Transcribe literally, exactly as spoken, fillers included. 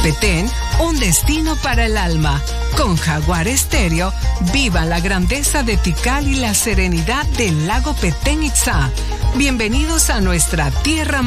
Petén, un destino para el alma. Con Jaguar Estéreo, vivan la grandeza de Tikal y la serenidad del lago Petén Itzá. Bienvenidos a nuestra tierra